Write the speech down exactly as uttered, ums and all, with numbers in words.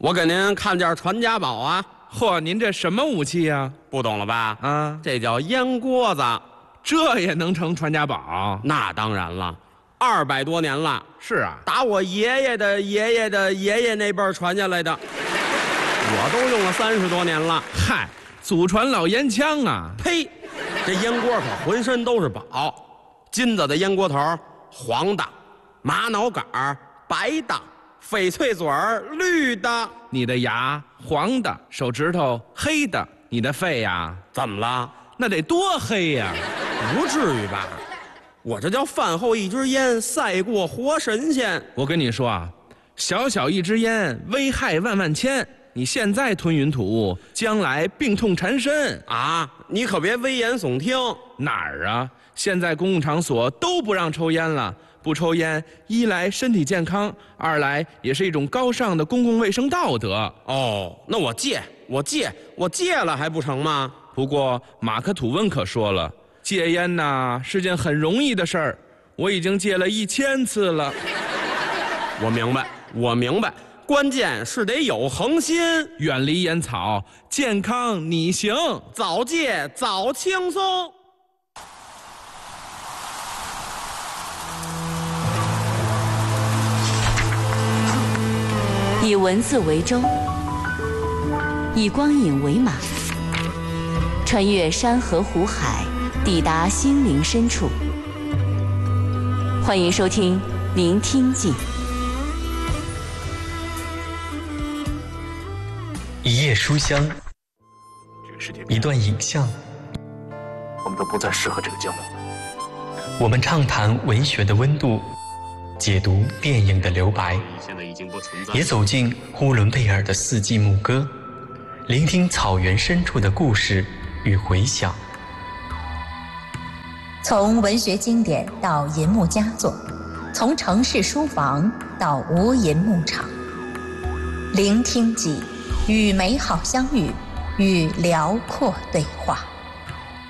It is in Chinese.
我给您看件传家宝啊。 嚯，您这什么武器呀？ 不懂了吧？ 啊， 这叫烟锅子。 这也能成传家宝？ 那当然了，二百多年了。 是啊， 打我爷爷的爷爷的爷爷那辈儿传下来的，我都用了三十多年了。 嗨，祖传老烟枪啊！ 呸，这烟锅可浑身都是宝，金子的烟锅头，黄的；玛瑙杆儿，白的；翡翠嘴儿，绿的。 你的牙黄的，手指头黑的，你的肺呀？ 怎么了？ 那得多黑呀！ 不至于吧？我这叫饭后一支烟，赛过活神仙。 我跟你说啊，小小一支烟，危害万万千。你现在吞云吐雾，将来病痛缠身啊！你可别危言耸听。 哪儿啊？现在公共场所都不让抽烟了。不抽烟，一来身体健康，二来也是一种高尚的公共卫生道德。 哦，那我戒，我戒，我戒了还不成吗？ 不过马克吐温可说了，戒烟呐是件很容易的事儿，我已经戒了一千次了。 我明白，我明白，关键是得有恒心， 远离烟草，健康你行， 早戒早轻松。 以文字为舟，以光影为马，穿越山河湖海，抵达心灵深处。欢迎收听《聆听记》。 一页书香，一段影像， 我们都不再适合这个江湖。 我们畅谈文学的温度，解读电影的留白，也走进呼伦贝尔的四季牧歌，聆听草原深处的故事与回响。 从文学经典到银幕佳作，从城市书房到无垠牧场，聆听记，与美好相遇，与辽阔对话。